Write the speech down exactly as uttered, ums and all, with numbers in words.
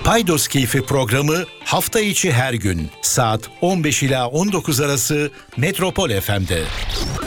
Paydos Keyfi programı hafta içi her gün saat on beş ila on dokuz arası Metropol F M'de.